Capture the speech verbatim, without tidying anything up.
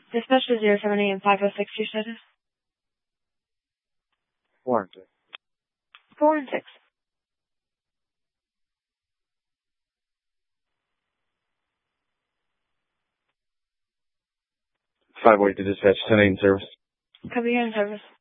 Dispatcher zero seven eight and five oh six, your status? Four and six. Four and six. Five oh eight to dispatch, ten eight in service. Copy, you're in service.